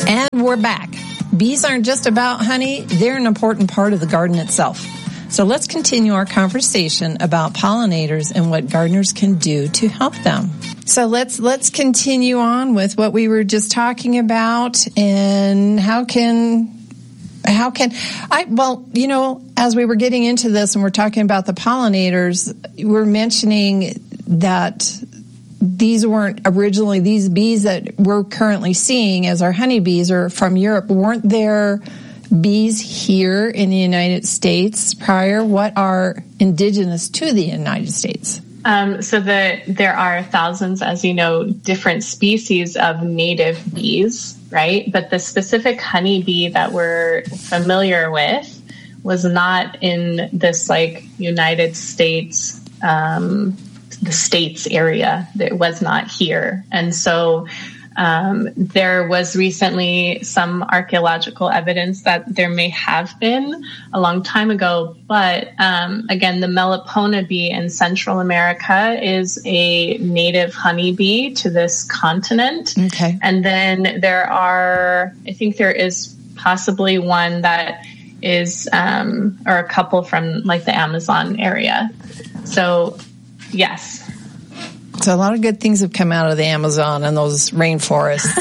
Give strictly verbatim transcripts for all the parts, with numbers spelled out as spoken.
And we're back. Bees aren't just about honey, they're an important part of the garden itself. So let's continue our conversation about pollinators and what gardeners can do to help them. So let's let's continue on with what we were just talking about, and how can how can I well, you know, as we were getting into this and we're talking about the pollinators, we're mentioning that these weren't originally, these bees that we're currently seeing as our honeybees are from Europe. Weren't there bees here in the United States prior? What are indigenous to the United States? Um, so the, there are thousands, as you know, different species of native bees, right? But the specific honeybee that we're familiar with was not in this like United States, um, the States area. That was not here. And so um, there was recently some archaeological evidence that there may have been a long time ago. But um, again, the Melipona bee in Central America is a native honeybee to this continent. Okay. And then there are, I think there is possibly one that is, um, or a couple from like the Amazon area. So yes. So a lot of good things have come out of the Amazon and those rainforests.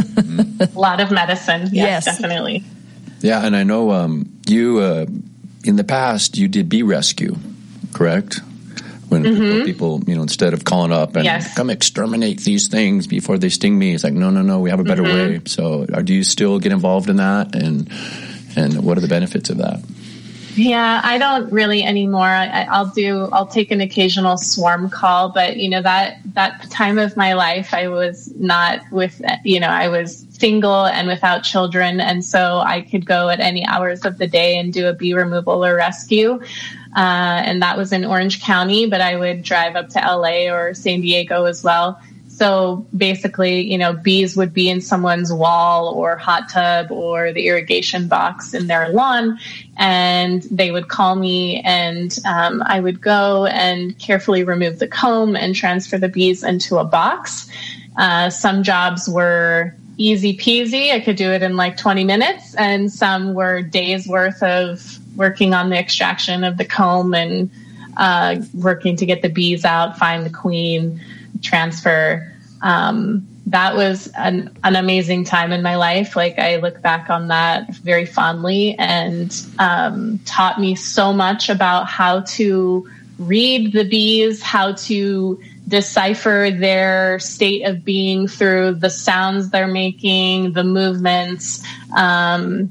A lot of medicine. Yes, yes. Definitely. Yeah. And I know um, you, uh, in the past, you did bee rescue, correct? When mm-hmm. people, you know, instead of calling up and yes. come exterminate these things before they sting me, it's like, no, no, no, we have a better mm-hmm. way. So uh, do you still get involved in that? And, and what are the benefits of that? Yeah, I don't really anymore. I, I'll do, I'll take an occasional swarm call, but you know, that, that time of my life, I was not with, you know, I was single and without children. And so I could go at any hours of the day and do a bee removal or rescue. Uh, and that was in Orange County, but I would drive up to L A or San Diego as well. So basically, you know, bees would be in someone's wall or hot tub or the irrigation box in their lawn, and they would call me, and um, I would go and carefully remove the comb and transfer the bees into a box. Uh, some jobs were easy peasy. I could do it in like twenty minutes, and some were days worth of working on the extraction of the comb and uh, working to get the bees out, find the queen, transfer. Um, that was an, an amazing time in my life. Like I look back on that very fondly, and um, taught me so much about how to read the bees, how to decipher their state of being through the sounds they're making, the movements. Um,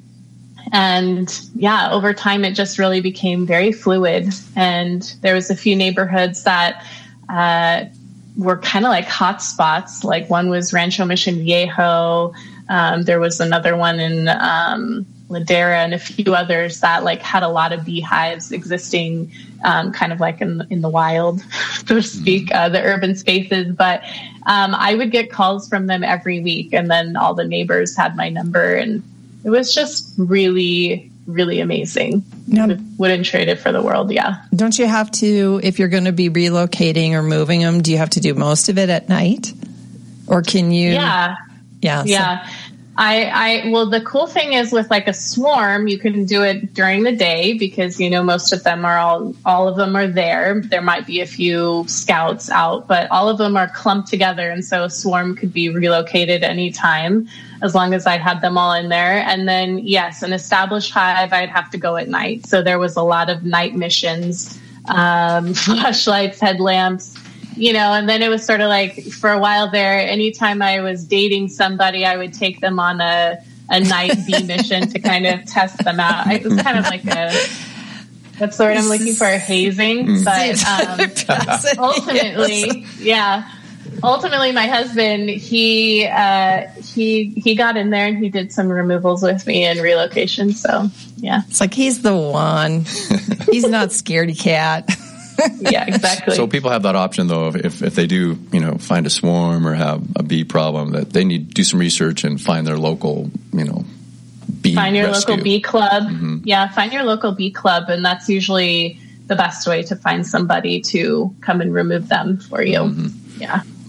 and yeah, over time, it just really became very fluid. And there was a few neighborhoods that, uh, were kind of like hot spots. Like one was Rancho Mission Viejo. Um, there was another one in um, Ladera, and a few others that like had a lot of beehives existing, um, kind of like in in the wild, so to speak, uh, the urban spaces. But um, I would get calls from them every week, and then all the neighbors had my number, and it was just really, really amazing. Now, wouldn't trade it for the world. Yeah. Don't you have to, if you're going to be relocating or moving them, do you have to do most of it at night, or can you? Yeah. Yeah. Yeah. So. I, I, well, the cool thing is with like a swarm, you can do it during the day because, you know, most of them are all, all of them are there. There might be a few scouts out, but all of them are clumped together. And so a swarm could be relocated anytime as long as I had them all in there. And then, yes, an established hive, I'd have to go at night. So there was a lot of night missions, um, flashlights, headlamps. You know, and then it was sort of like for a while there, anytime I was dating somebody, I would take them on a, a night bee mission to kind of test them out. It was kind of like a, that's the word I'm looking for, a hazing. But um, ultimately, yeah, ultimately my husband, he, uh, he, he got in there and he did some removals with me and relocation. So, yeah. It's like he's the one. He's not scaredy cat. Yeah, exactly. So people have that option, though, if if they do, you know, find a swarm or have a bee problem, that they need to do some research and find their local, you know, bee Find your rescue. local bee club. Mm-hmm. Yeah, find your local bee club, and that's usually the best way to find somebody to come and remove them for you. Mm-hmm. Yeah. Yeah,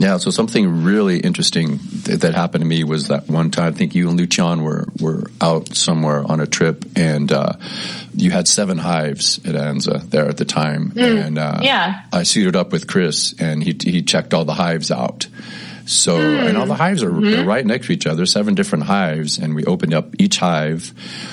Yeah, so something really interesting that, that happened to me was that one time, I think you and Lucian were, were out somewhere on a trip, and uh, you had seven hives at Anza there at the time. Mm, and uh, yeah. I suited up with Chris, and he he checked all the hives out. So, mm. and all the hives are mm-hmm. right next to each other, seven different hives, and we opened up each hive.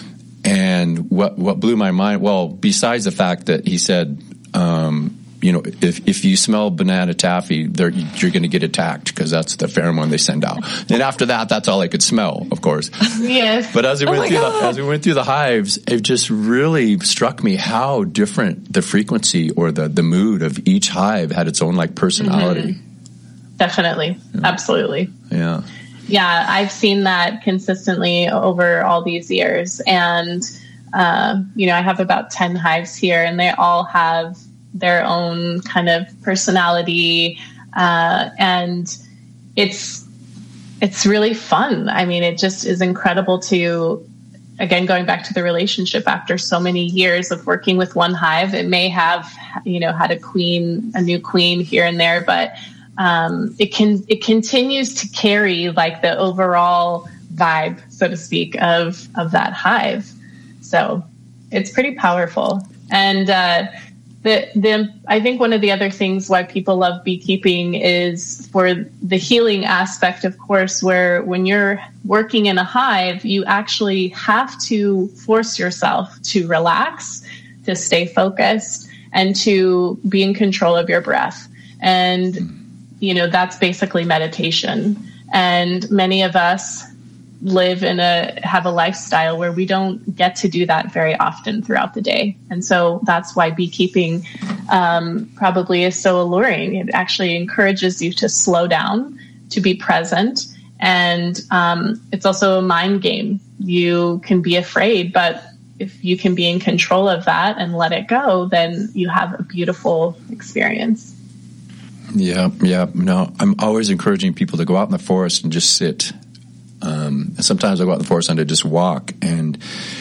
And what what blew my mind, well, besides the fact that he said, um, you know, if if you smell banana taffy, you're going to get attacked because that's the pheromone they send out. And after that, that's all I could smell, of course. Yes. But as we oh went through the, as we went through the hives, it just really struck me how different the frequency or the the mood of each hive had its own like personality. Mm-hmm. Definitely, yeah. Absolutely. Yeah. Yeah, I've seen that consistently over all these years, and uh, you know, I have about ten hives here, and they all have their own kind of personality, uh, and it's it's really fun. I mean, it just is incredible to, again, going back to the relationship after so many years of working with one hive. It may have, you know, had a queen, a new queen here and there, but um, it can it continues to carry like the overall vibe, so to speak, of of that hive. So it's pretty powerful. And uh, The, the, I think one of the other things why people love beekeeping is for the healing aspect, of course, where when you're working in a hive, you actually have to force yourself to relax, to stay focused, and to be in control of your breath. And, you know, that's basically meditation. And many of us live in a have a lifestyle where we don't get to do that very often throughout the day. And so that's why beekeeping um, probably is so alluring. It actually encourages you to slow down, to be present. And um, it's also a mind game. You can be afraid, but if you can be in control of that and let it go, then you have a beautiful experience. Yeah, yeah. No, I'm always encouraging people to go out in the forest and just sit. Um, and sometimes I go out in the forest and I just walk, and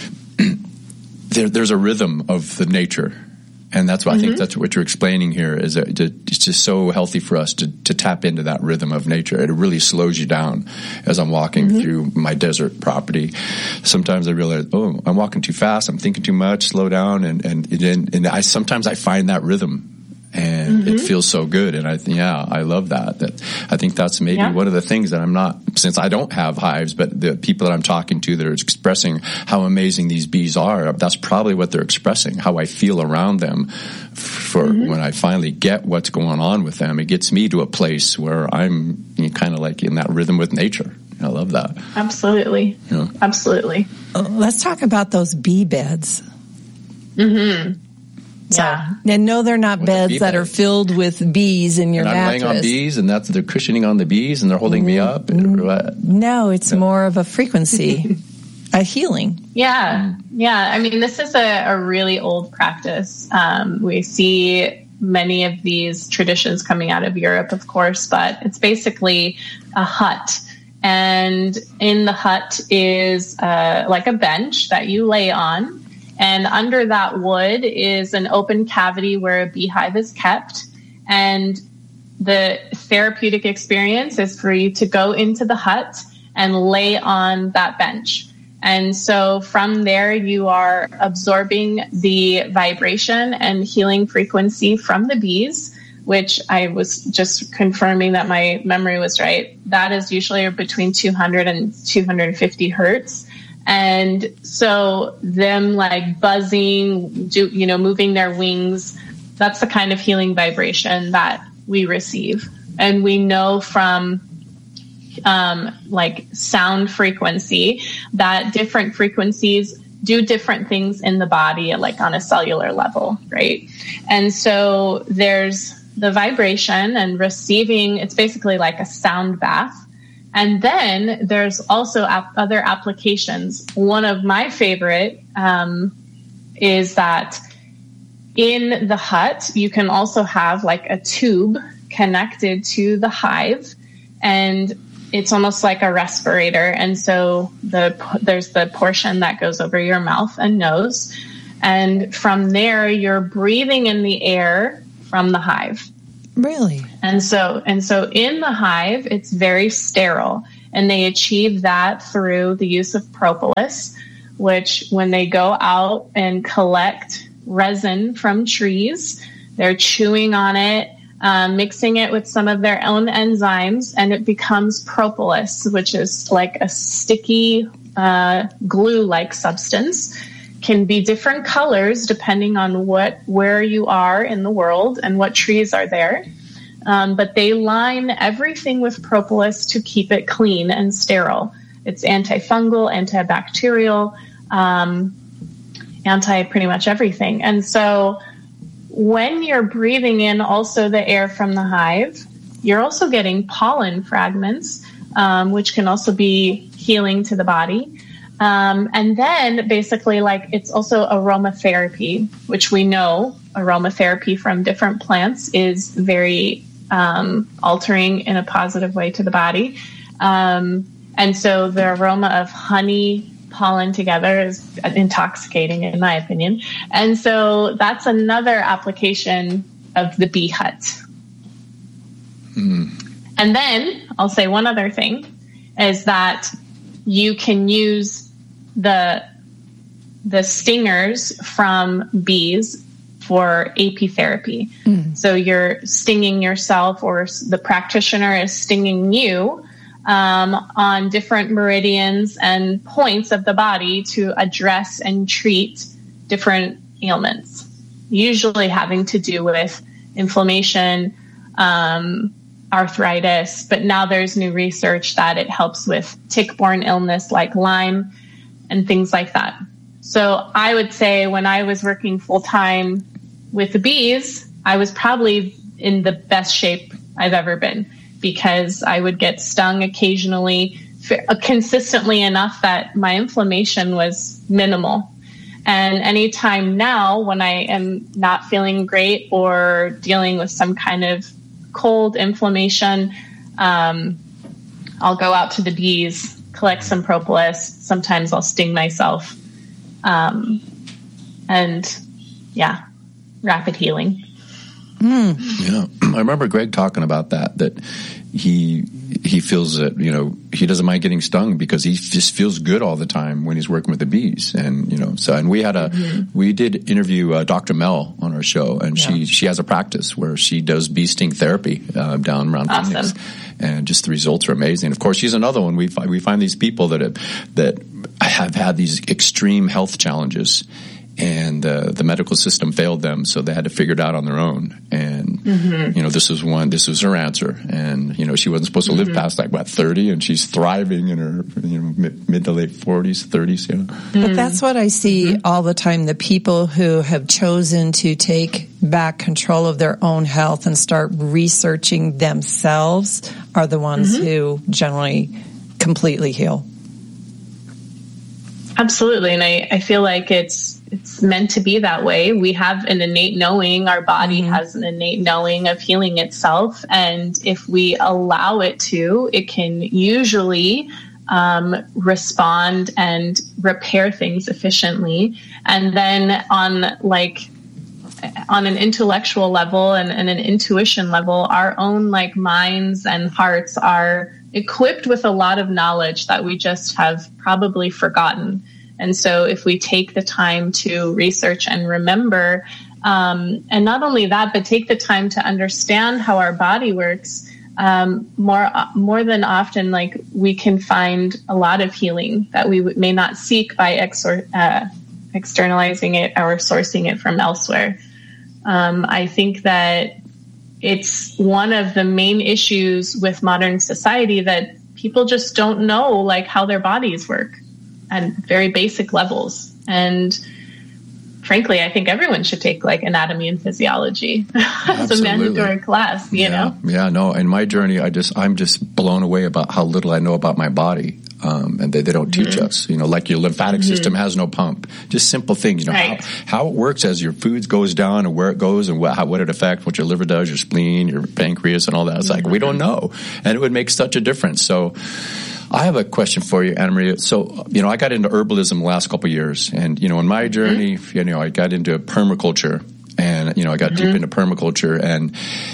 there, there's a rhythm of the nature, and that's what mm-hmm. I think that's what you're explaining here. Is that it's just so healthy for us to, to tap into that rhythm of nature. It really slows you down. As I'm walking mm-hmm. through my desert property, sometimes I realize, oh, I'm walking too fast. I'm thinking too much. Slow down, and and and, and I sometimes I find that rhythm. And mm-hmm. it feels so good. And I think, yeah, I love that. That I think that's maybe yeah. one of the things that I'm not, since I don't have hives, but the people that I'm talking to that are expressing how amazing these bees are, that's probably what they're expressing, how I feel around them. For mm-hmm. when I finally get what's going on with them, it gets me to a place where I'm you know, kind of like in that rhythm with nature. I love that. Absolutely. You know? Absolutely. Let's talk about those bee beds. Mm-hmm. So, yeah. And no, they're not beds that beds. are filled with bees in your and I'm mattress. laying on bees, and that's they're cushioning on the bees, and they're holding mm-hmm. me up. Mm-hmm. No, it's no. more of a frequency, a healing. Yeah, yeah. I mean, this is a, a really old practice. Um, we see many of these traditions coming out of Europe, of course, but it's basically a hut. And in the hut is uh, like a bench that you lay on. And under that wood is an open cavity where a beehive is kept. And the therapeutic experience is for you to go into the hut and lay on that bench. And so from there, you are absorbing the vibration and healing frequency from the bees, which I was just confirming that my memory was right. That is usually between two hundred and two hundred fifty hertz. And so them like buzzing, do, you know, moving their wings, that's the kind of healing vibration that we receive. And we know from um, like sound frequency that different frequencies do different things in the body, like on a cellular level, right? And so there's the vibration and receiving, it's basically like a sound bath. And then there's also ap- other applications. One of my favorite um, is that in the hut, you can also have like a tube connected to the hive, and it's almost like a respirator. And so the there's the portion that goes over your mouth and nose. And from there, you're breathing in the air from the hive. Really? And so, and so in the hive, it's very sterile, and they achieve that through the use of propolis, which when they go out and collect resin from trees, they're chewing on it, um, mixing it with some of their own enzymes, and it becomes propolis, which is like a sticky uh, glue-like substance. Can be different colors depending on what where you are in the world and what trees are there. Um, but they line everything with propolis to keep it clean and sterile. It's antifungal, antibacterial, um, anti pretty much everything. And so when you're breathing in also the air from the hive, you're also getting pollen fragments, um, which can also be healing to the body. Um, and then basically, like, it's also aromatherapy, which we know aromatherapy from different plants is very um, altering in a positive way to the body. Um, and so the aroma of honey, pollen together is intoxicating, in my opinion. And so that's another application of the bee hut. Mm. And then I'll say one other thing is that you can use the the stingers from bees for apitherapy. Mm. So you're stinging yourself, or the practitioner is stinging you um, on different meridians and points of the body to address and treat different ailments, usually having to do with inflammation, um, arthritis, but now there's new research that it helps with tick-borne illness like Lyme and things like that. So I would say when I was working full-time with the bees, I was probably in the best shape I've ever been, because I would get stung occasionally, consistently enough that my inflammation was minimal. And anytime now when I am not feeling great or dealing with some kind of cold, inflammation, um, I'll go out to the bees, collect some propolis. Sometimes I'll sting myself. Um, and yeah, rapid healing. Mm. Yeah. I remember Greg talking about that, that he he feels that, you know, he doesn't mind getting stung because he just feels good all the time when he's working with the bees. And, you know, so, and we had a, mm-hmm. we did interview uh, Doctor Mel on our show, and yeah. she, she has a practice where she does bee sting therapy uh, down around awesome. Phoenix. And just the results are amazing. Of course, she's another one. We find, we find these people that have, that have had these extreme health challenges, and uh, the medical system failed them, so they had to figure it out on their own. And mm-hmm. you know, this was one. This was her answer. And you know, she wasn't supposed to live mm-hmm. past like what thirty, and she's thriving in her you know mid, mid to late forties, thirties. You know, mm-hmm. But that's what I see mm-hmm. all the time. The people who have chosen to take back control of their own health and start researching themselves are the ones mm-hmm. who generally completely heal. Absolutely. And I, I feel like it's it's meant to be that way. We have an innate knowing. Our body mm-hmm. has an innate knowing of healing itself. And if we allow it to, it can usually um, respond and repair things efficiently. And then on like on an intellectual level and, and an intuition level, our own like minds and hearts are equipped with a lot of knowledge that we just have probably forgotten. And so if we take the time to research and remember, um, and not only that, but take the time to understand how our body works, um, more more than often, like we can find a lot of healing that we may not seek by exor- uh, externalizing it or sourcing it from elsewhere. Um, I think that it's one of the main issues with modern society that people just don't know like how their bodies work at very basic levels. And frankly, I think everyone should take like anatomy and physiology as a mandatory class, you yeah. know? Yeah, no, in my journey, I just, I'm just blown away about how little I know about my body. Um, and they, they don't teach mm-hmm. us, you know, like your lymphatic mm-hmm. system has no pump, just simple things, you know, right. how, how it works as your food goes down and where it goes and what, how, what it affects, what your liver does, your spleen, your pancreas and all that. It's mm-hmm. like, we don't know. And it would make such a difference. So I have a question for you, Anna Maria. So, you know, I got into herbalism the last couple of years, and, you know, in my journey, mm-hmm. you know, I got into permaculture, and, you know, I got mm-hmm. deep into permaculture, and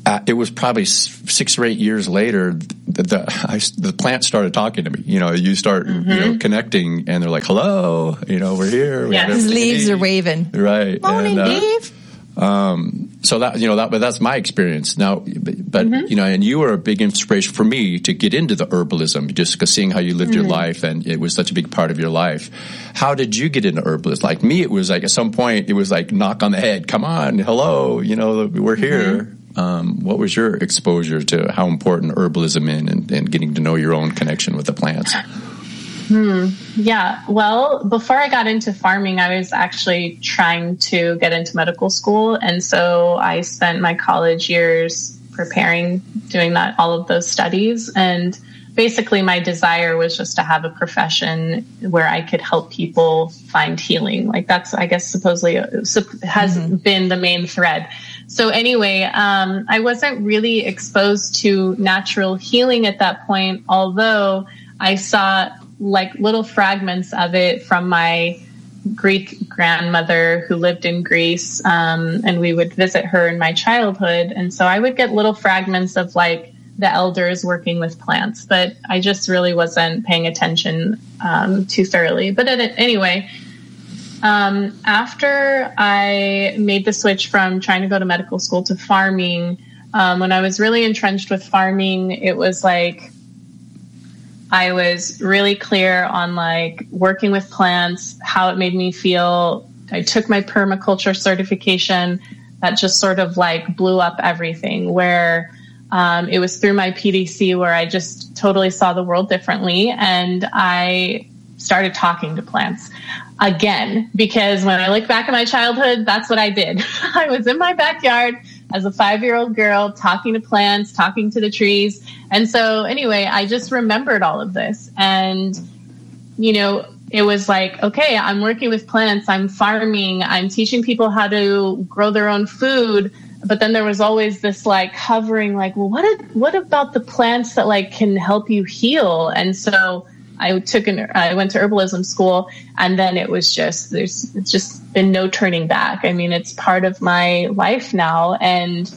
uh, it was probably six or eight years later, the the, I, the plants started talking to me. You know, you start mm-hmm. you know connecting, and they're like, "Hello, you know, we're here." We yeah, his leaves are waving. Right. Morning, and, uh, Dave. Um, so that, you know, that, but that's my experience now, but, but mm-hmm. you know, and you were a big inspiration for me to get into the herbalism, just because seeing how you lived mm-hmm. your life, and it was such a big part of your life. How did you get into herbalism? Like me, it was like at some point, it was like knock on the head, come on, hello, you know, we're here. Mm-hmm. Um, what was your exposure to how important herbalism is, and, and getting to know your own connection with the plants? Hmm. Yeah. Well, before I got into farming, I was actually trying to get into medical school. And so I spent my college years preparing, doing that, all of those studies. And basically my desire was just to have a profession where I could help people find healing. Like that's, I guess, supposedly has mm-hmm. been the main thread. So anyway, um, I wasn't really exposed to natural healing at that point, although I saw like little fragments of it from my Greek grandmother who lived in Greece. Um, and we would visit her in my childhood. And so I would get little fragments of like the elders working with plants, but I just really wasn't paying attention um, too thoroughly. But it, anyway, um, after I made the switch from trying to go to medical school to farming, um, when I was really entrenched with farming, it was like, I was really clear on like working with plants, how it made me feel. I took my permaculture certification. That just sort of like blew up everything, where um, it was through my P D C where I just totally saw the world differently. And I started talking to plants again, because when I look back at my childhood, that's what I did. I was in my backyard as a five-year-old girl, talking to plants, talking to the trees. And so anyway, I just remembered all of this. And, you know, it was like, okay, I'm working with plants, I'm farming, I'm teaching people how to grow their own food. But then there was always this like hovering, like, well, what, did, what about the plants that like can help you heal? And so I took an, I went to herbalism school, and then it was just, there's it's just been no turning back. I mean, it's part of my life now. And,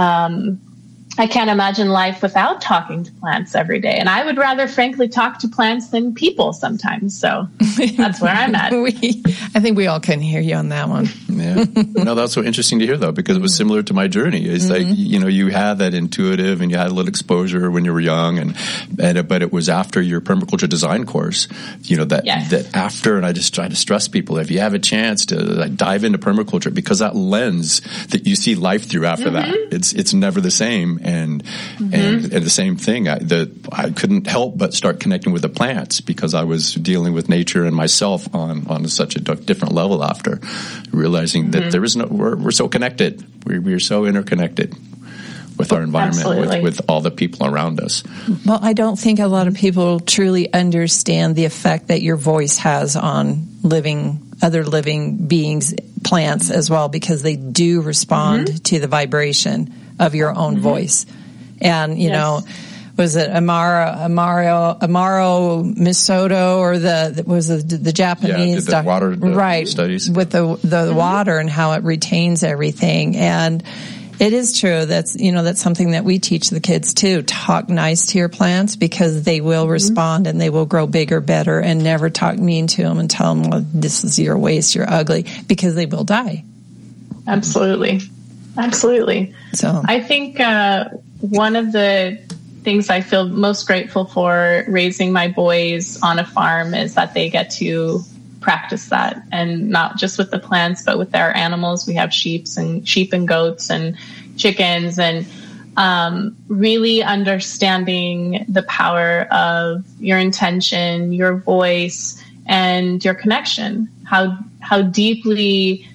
um, I can't imagine life without talking to plants every day. And I would rather, frankly, talk to plants than people sometimes. So that's where I'm at. we, I think we all can hear you on that one. Yeah. No, that's so interesting to hear, though, because it was similar to my journey. It's mm-hmm. like, you know, you had that intuitive and you had a little exposure when you were young, and, and but it was after your permaculture design course, you know, that, yes. that after, and I just try to stress people, if you have a chance to like dive into permaculture, because that lens that you see life through after mm-hmm. that, it's, it's never the same. And, mm-hmm. and and the same thing, I, the, I couldn't help but start connecting with the plants, because I was dealing with nature and myself on, on such a different level after realizing mm-hmm. that there is no, we're, we're so connected. We're, we're so interconnected with our environment, with, with all the people around us. Well, I don't think a lot of people truly understand the effect that your voice has on living, other living beings, plants as well, because they do respond mm-hmm. to the vibration of your own mm-hmm. voice. And, you yes. know, was it Amaro, Amaro, Amaro Misoto, or the, was the, the Japanese yeah, the water the right, studies. With the, the mm-hmm. water and how it retains everything. And it is true. That's, you know, that's something that we teach the kids too. Talk nice to your plants, because they will mm-hmm. respond and they will grow bigger, better, and never talk mean to them and tell them, well, this is your waste, you're ugly, because they will die. Absolutely. Absolutely. So I think uh, one of the things I feel most grateful for raising my boys on a farm is that they get to practice that, and not just with the plants, but with our animals. We have sheep and sheep and goats and chickens, and um, really understanding the power of your intention, your voice, and your connection. How how deeply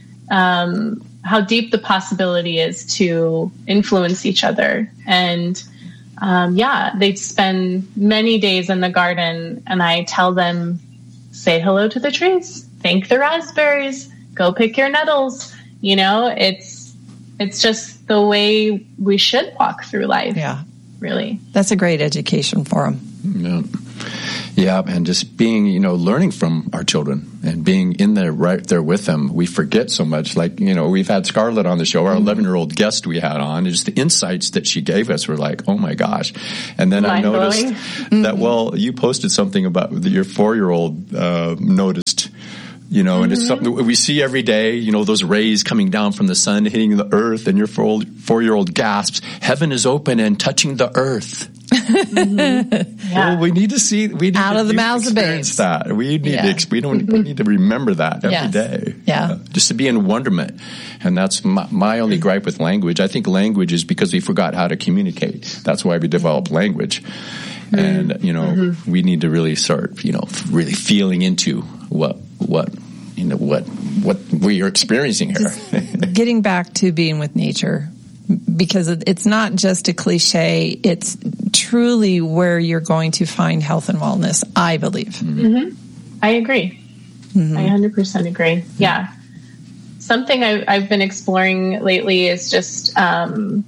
um, how deep the possibility is to influence each other. And um, yeah, they spend many days in the garden, and I tell them, say hello to the trees, thank the raspberries, go pick your nettles. You know, it's it's just the way we should walk through life. Yeah, really. That's a great education for them. Yeah. Yeah, and just being, you know, learning from our children and being in there, right there with them. We forget so much. Like, you know, we've had Scarlett on the show, our eleven-year-old guest we had on. Just the insights that she gave us were like, oh my gosh. And then I noticed that, well, you posted something about your four-year-old uh, noticed, you know, and mm-hmm. it's something that we see every day, you know, those rays coming down from the sun, hitting the earth, and your four, four-year-old gasps, heaven is open and touching the earth. Mm-hmm. Yeah. Well, we need to see. We need out to of the mouths of babes. That we need yeah. to. We don't. We need to remember that every yes. day. Yeah, uh, just to be in wonderment, and that's my, my only gripe with language. I think language is because we forgot how to communicate. That's why we developed language, mm-hmm. and you know mm-hmm. we need to really start. You know, really feeling into what what you know what what we are experiencing here. Just getting back to being with nature. Because it's not just a cliche, it's truly where you're going to find health and wellness, I believe. Mm-hmm. I agree. Mm-hmm. I one hundred percent agree. Yeah. Something I, I've been exploring lately is just, um,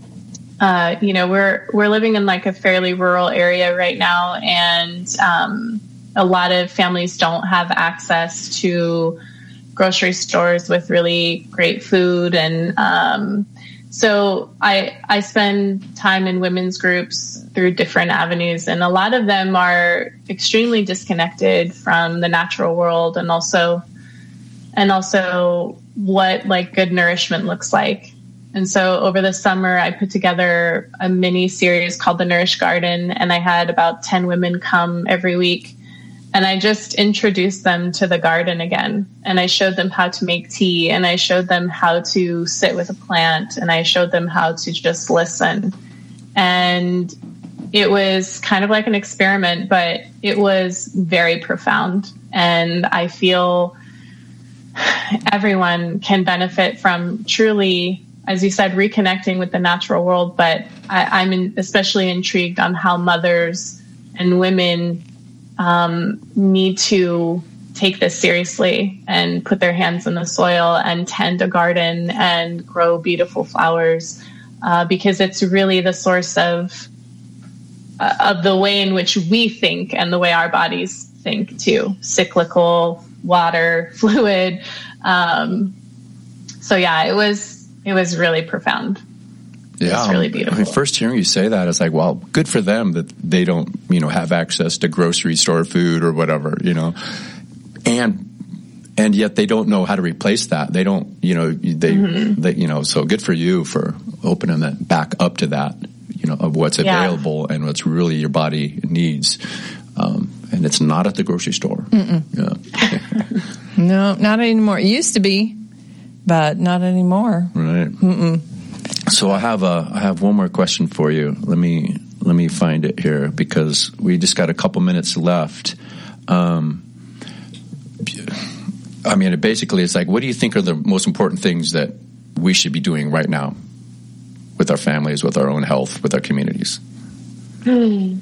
uh, you know, we're we're living in like a fairly rural area right now, and um, a lot of families don't have access to grocery stores with really great food, and um So I I spend time in women's groups through different avenues, and a lot of them are extremely disconnected from the natural world, and also and also what like good nourishment looks like. And so over the summer, I put together a mini series called The Nourish Garden, and I had about ten women come every week. And I just introduced them to the garden again. And I showed them how to make tea, and I showed them how to sit with a plant, and I showed them how to just listen. And it was kind of like an experiment, but it was very profound. And I feel everyone can benefit from truly, as you said, reconnecting with the natural world. But I, I'm in, especially intrigued on how mothers and women Um, need to take this seriously and put their hands in the soil and tend a garden and grow beautiful flowers, uh, because it's really the source of uh, of the way in which we think and the way our bodies think too. Cyclical, water, fluid. Um, so yeah, it was it was really profound. Yeah, it's really beautiful. I mean, first hearing you say that, it's like, well, good for them that they don't, you know, have access to grocery store food or whatever, you know, and and yet they don't know how to replace that. They don't, you know, they, mm-hmm. they you know, so good for you for opening that back up to that, you know, of what's available yeah. and what's really your body needs, um, and it's not at the grocery store. Yeah. No, not anymore. It used to be, but not anymore. Right. Mm-mm. So I have a, I have one more question for you. Let me, let me find it here because we just got a couple minutes left. Um, I mean, it basically it's like, what do you think are the most important things that we should be doing right now with our families, with our own health, with our communities? Hmm.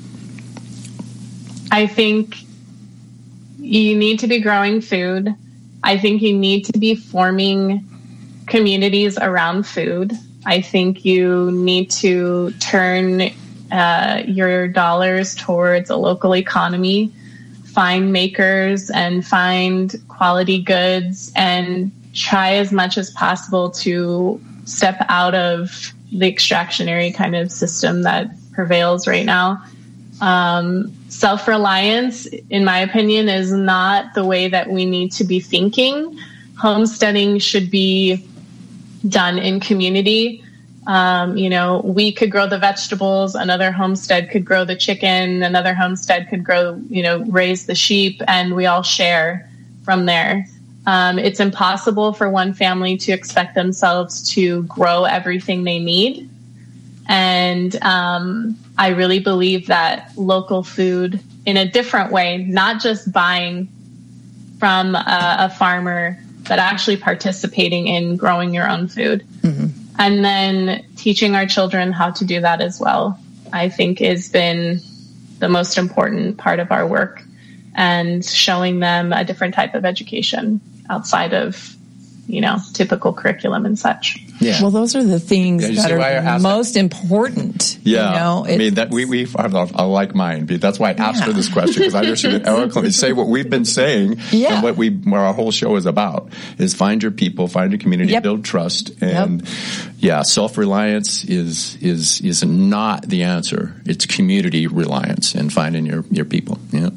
I think you need to be growing food. I think you need to be forming communities around food. I think you need to turn uh, your dollars towards a local economy, find makers and find quality goods, and try as much as possible to step out of the extractionary kind of system that prevails right now. Um, self-reliance, in my opinion, is not the way that we need to be thinking. Homesteading should be done in community. Um, you know, we could grow the vegetables, another homestead could grow the chicken, another homestead could grow, you know, raise the sheep, and we all share from there. Um, it's impossible for one family to expect themselves to grow everything they need. And um, I really believe that local food in a different way, not just buying from a, a farmer, but actually participating in growing your own food. Mm-hmm. And then teaching our children how to do that as well, I think has been the most important part of our work, and showing them a different type of education outside of you know, typical curriculum and such. Yeah. Well, those are the things yeah, that are most that? important. Yeah. You know, I mean, that we, we, I, I like mine. That's why I asked yeah. her this question, because I know she would eloquently say what we've been saying yeah. and what we, what our whole show is about is find your people, find your community, yep. build trust. And yep. yeah, self-reliance is, is, is not the answer. It's community reliance and finding your, your people. Yeah.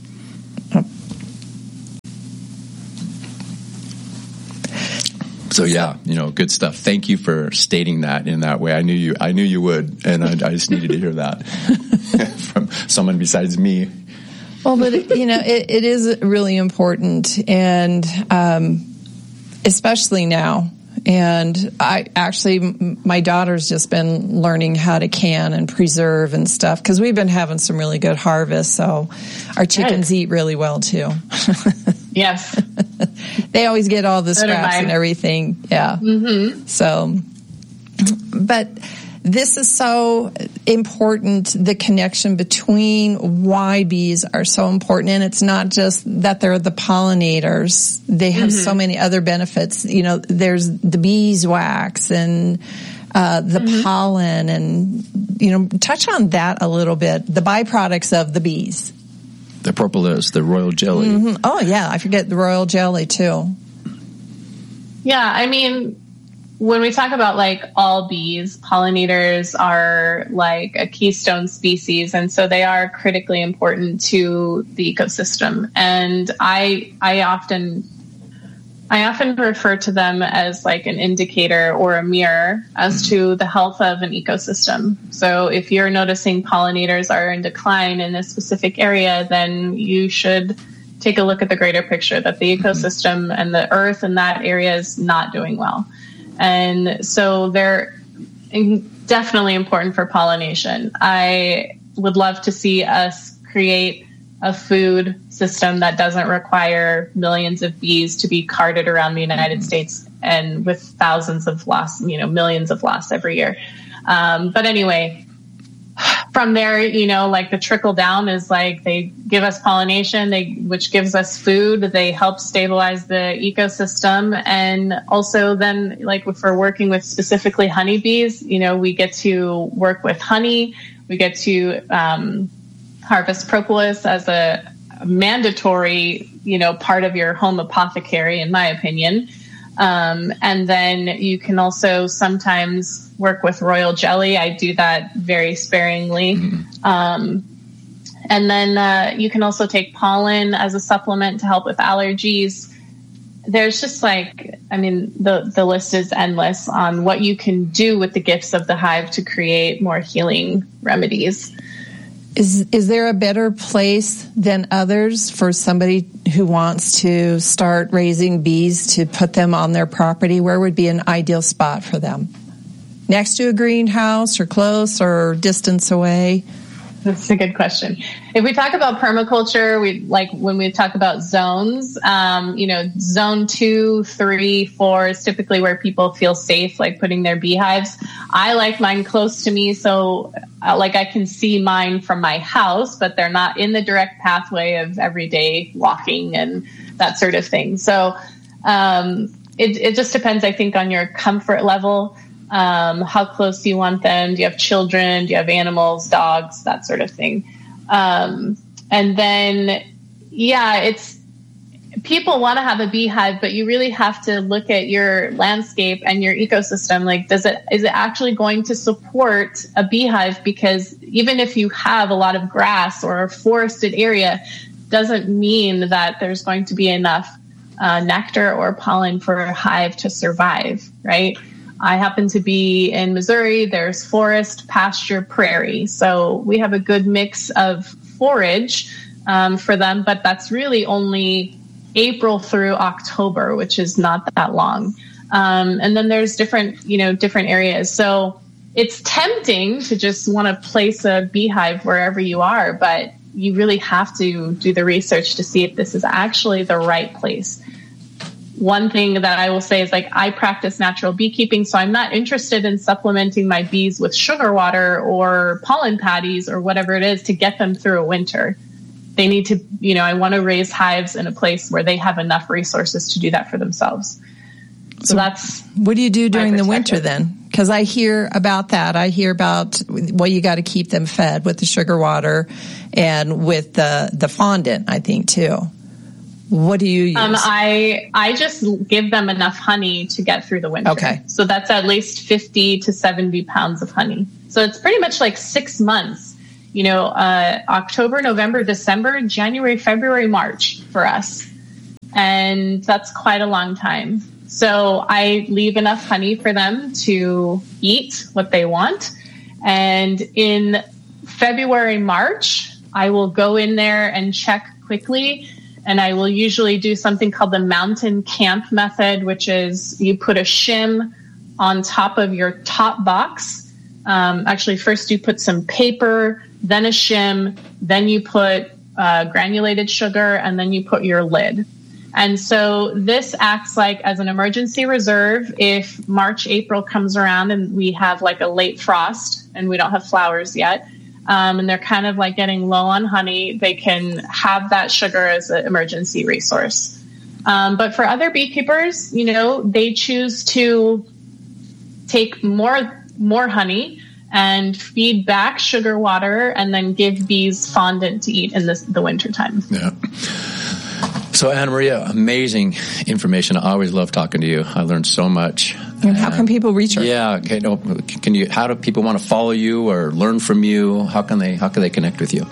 So yeah, you know, good stuff. Thank you for stating that in that way. I knew you. I knew you would, and I, I just needed to hear that from someone besides me. Well, but you know, it, it is really important, and um, especially now. And I actually, my daughter's just been learning how to can and preserve and stuff, because we've been having some really good harvests. So our chickens good. eat really well too. Yes. They always get all the scraps and everything. Yeah. Mm-hmm. So, but this is so important, the connection between why bees are so important. And it's not just that they're the pollinators. They have mm-hmm. so many other benefits. You know, there's the beeswax and uh, the mm-hmm. pollen, and, you know, touch on that a little bit, the byproducts of the bees. The propolis, the royal jelly. Mm-hmm. Oh, yeah. I forget the royal jelly, too. Yeah, I mean, when we talk about like all bees, pollinators are like a keystone species, and so they are critically important to the ecosystem. And I, I often, I often refer to them as like an indicator or a mirror as to the health of an ecosystem. So if you're noticing pollinators are in decline in a specific area, then you should take a look at the greater picture, that the ecosystem and the earth in that area is not doing well. And so they're definitely important for pollination. I would love to see us create a food system that doesn't require millions of bees to be carted around the United States, and with thousands of loss, you know, millions of loss every year. Um, but anyway, from there, you know, like the trickle down is like they give us pollination, they which gives us food. They help stabilize the ecosystem. And also then, like if we're working with specifically honeybees, you know, we get to work with honey. We get to um, harvest propolis as a, a mandatory, you know, part of your home apothecary, in my opinion. Um, and then you can also sometimes work with royal jelly. I do that very sparingly. Mm-hmm. Um, and then uh, you can also take pollen as a supplement to help with allergies. There's just like, I mean, the, the list is endless on what you can do with the gifts of the hive to create more healing remedies. Is is there a better place than others for somebody who wants to start raising bees to put them on their property? Where would be an ideal spot for them? Next to a greenhouse, or close, or distance away? That's a good question. If we talk about permaculture, we like when we talk about zones, um, you know, zone two, three, four is typically where people feel safe, like putting their beehives. I like mine close to me, so uh, like I can see mine from my house, but they're not in the direct pathway of everyday walking and that sort of thing. So um, it, it just depends, I think, on your comfort level. Um, how close do you want them? Do you have children? Do you have animals, dogs, that sort of thing? Um, and then, yeah, it's people want to have a beehive, but you really have to look at your landscape and your ecosystem. Like, does it is it actually going to support a beehive? Because even if you have a lot of grass or a forested area, doesn't mean that there's going to be enough uh, nectar or pollen for a hive to survive, right? I happen to be in Missouri. There's forest, pasture, prairie. So we have a good mix of forage um, for them, but that's really only April through October, which is not that long. Um, and then there's different, you know, different areas. So it's tempting to just want to place a beehive wherever you are, but you really have to do the research to see if this is actually the right place. One thing that I will say is, like, I practice natural beekeeping, so I'm not interested in supplementing my bees with sugar water or pollen patties or whatever it is to get them through a winter. They need to, you know, I want to raise hives in a place where they have enough resources to do that for themselves. So, so that's what do you do during the winter then? Because I hear about that. I hear about, well, you got to keep them fed with the sugar water and with the, the fondant, I think, too. What do you use? Um, I I just give them enough honey to get through the winter. Okay. So that's at least fifty to seventy pounds of honey. So it's pretty much like six months. You know, uh, October, November, December, January, February, March for us. And that's quite a long time. So I leave enough honey for them to eat what they want. And in February, March, I will go in there and check quickly. And I will usually do something called the mountain camp method, which is you put a shim on top of your top box. Um, actually, first you put some paper, then a shim, then you put uh, granulated sugar, and then you put your lid. And so this acts like as an emergency reserve if March, April comes around and we have like a late frost and we don't have flowers yet. Um, and they're kind of like getting low on honey, they can have that sugar as an emergency resource. Um, but for other beekeepers, you know, they choose to take more, more honey and feed back sugar water and then give bees fondant to eat in this, the winter time. Yeah. So, Anna Maria, amazing information. I always love talking to you. I learned so much. And how can people reach her? Yeah, okay, no, can you? How do people want to follow you or learn from you? How can they? How can they connect with you?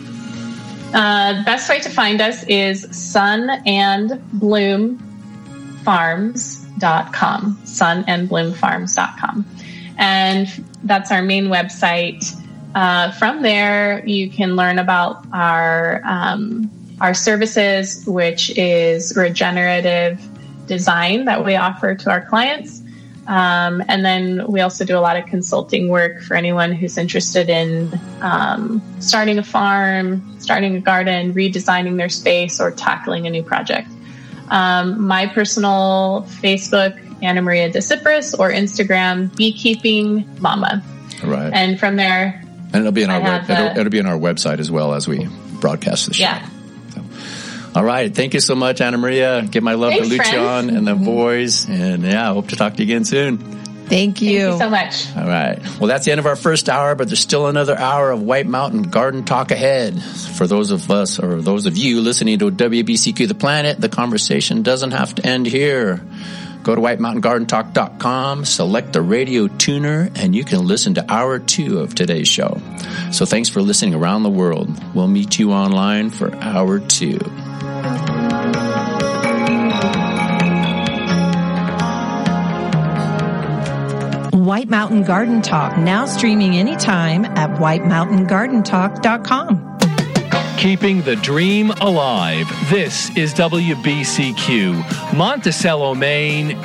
Uh, best way to find us is sun and bloom farms dot com. sun and bloom farms dot com, and that's our main website. Uh, from there, you can learn about our um, our services, which is regenerative design that we offer to our clients. Um, and then we also do a lot of consulting work for anyone who's interested in um, starting a farm, starting a garden, redesigning their space, or tackling a new project. Um, my personal Facebook, Anna Maria DeCipris, or Instagram, Beekeeping Mama. Right. And from there, and it'll be on our web, it'll, it'll be on our website as well as we broadcast the show. Yeah. All right. Thank you so much, Anna Maria. Give my love Thanks, to Lucian and the boys. And yeah, I hope to talk to you again soon. Thank you. Thank you so much. All right. Well, that's the end of our first hour, but there's still another hour of White Mountain Garden Talk ahead. For those of us or those of you listening to W B C Q The Planet, the conversation doesn't have to end here. Go to white mountain garden talk dot com, select the radio tuner, and you can listen to hour two of today's show. So thanks for listening around the world. We'll meet you online for hour two. White Mountain Garden Talk, now streaming anytime at white mountain garden talk dot com. Keeping the dream alive. This is W B C Q, Monticello, Maine,